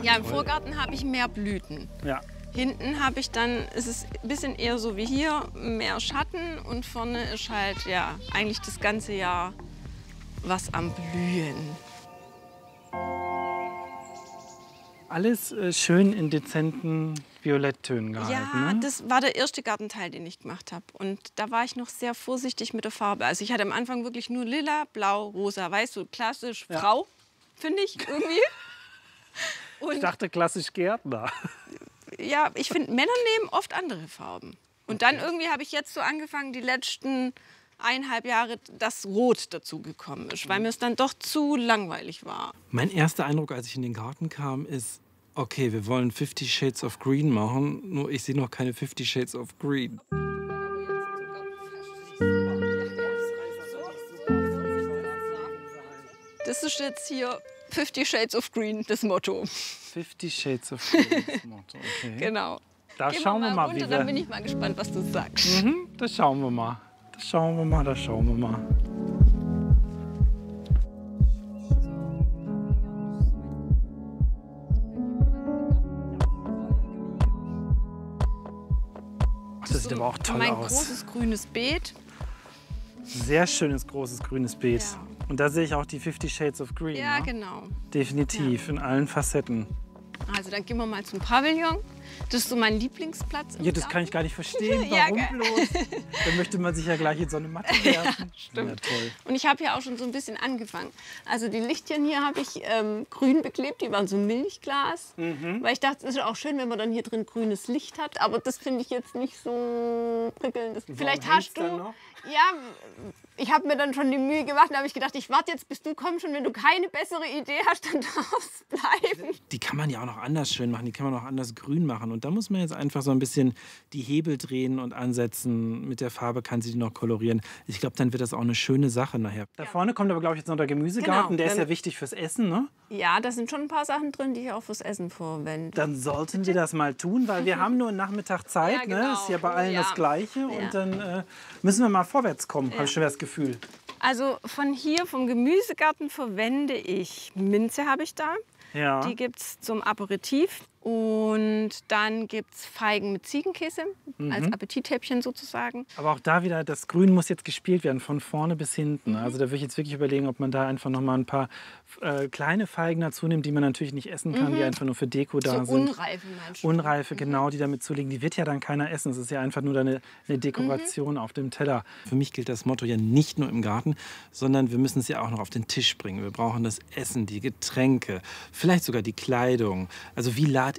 Ja, im Vorgarten habe ich mehr Blüten. Ja. Hinten habe ich dann, ist es ein bisschen eher so wie hier, mehr Schatten und vorne ist halt ja eigentlich das ganze Jahr was am Blühen. Alles schön in dezenten Violetttönen gehalten. Ja, ne? das war der erste Gartenteil, den ich gemacht habe. Und da war ich noch sehr vorsichtig mit der Farbe. Also ich hatte am Anfang wirklich nur lila, blau, rosa. Weißt du, klassisch Ja. Frau, finde ich irgendwie. Ich Und dachte klassisch Gärtner. ja, ich finde, Männer nehmen oft andere Farben. Und dann irgendwie habe ich jetzt so angefangen, die letzten 1,5 Jahre, dass Rot dazugekommen ist, weil mir es dann doch zu langweilig war. Mein erster Eindruck, als ich in den Garten kam, ist, okay, wir wollen 50 Shades of Green machen, nur ich sehe noch keine 50 Shades of Green. Das ist jetzt hier 50 Shades of Green, das Motto. 50 Shades of Green, das Motto, okay. Genau. Da Gehen schauen wir mal, runter, wie dann bin wir... ich mal gespannt, was du sagst. Das schauen wir mal. Das schauen wir mal, das schauen wir mal. Ach, das sieht aber auch toll mein aus. großes grünes Beet. Sehr schönes, großes, grünes Beet. Ja. Und da sehe ich auch die 50 Shades of Green. Ja, ne? genau. Definitiv, in allen Facetten. Also dann gehen wir mal zum Pavillon. Das ist so mein Lieblingsplatz. Ja, das kann ich gar nicht verstehen. Ja, Warum gell? bloß? Dann möchte man sich ja gleich in so eine Matte werfen. Stimmt. Ja, toll. Und ich habe ja auch schon so ein bisschen angefangen. Also die Lichtchen hier habe ich grün beklebt, die waren so Milchglas. Weil ich dachte, es ist auch schön, wenn man dann hier drin grünes Licht hat. Aber das finde ich jetzt nicht so prickelnd. Vielleicht hängt's hast du... dann noch? Ja, ich habe mir dann schon die Mühe gemacht. Da habe ich gedacht, ich warte jetzt, bis du kommst. Und wenn du keine bessere Idee hast, dann darf es bleiben. Die kann man ja auch noch anders schön machen, die kann man auch anders grün machen. Und da muss man jetzt einfach so ein bisschen die Hebel drehen und ansetzen. Mit der Farbe kann sie die noch kolorieren. Ich glaube, dann wird das auch eine schöne Sache nachher. Da vorne kommt aber, glaube ich, jetzt noch der Gemüsegarten. Genau. Der ist ja wichtig fürs Essen, ne? Ja, da sind schon ein paar Sachen drin, die ich auch fürs Essen verwende. Dann sollten wir das mal tun, weil wir haben nur einen Nachmittag Zeit. Ja, genau. Ne? Ist ja bei allen Ja. das Gleiche. Ja. Und dann müssen wir mal vorwärts kommen, habe ich schon das Gefühl. Also von hier, vom Gemüsegarten, verwende ich Minze, habe ich da. Ja. Die gibt es zum Aperitif. Und dann gibt es Feigen mit Ziegenkäse als Appetithäppchen sozusagen. Aber auch da wieder, das Grün muss jetzt gespielt werden, von vorne bis hinten. Also da würde ich jetzt wirklich überlegen, ob man da einfach noch mal ein paar kleine Feigen dazu nimmt, die man natürlich nicht essen kann, die einfach nur für Deko da So sind. Unreife meinst du? Unreife, genau, die damit zulegen. Die wird ja dann keiner essen. Es ist ja einfach nur eine Dekoration auf dem Teller. Für mich gilt das Motto ja nicht nur im Garten, sondern wir müssen es ja auch noch auf den Tisch bringen. Wir brauchen das Essen, die Getränke, vielleicht sogar die Kleidung. Also wie lade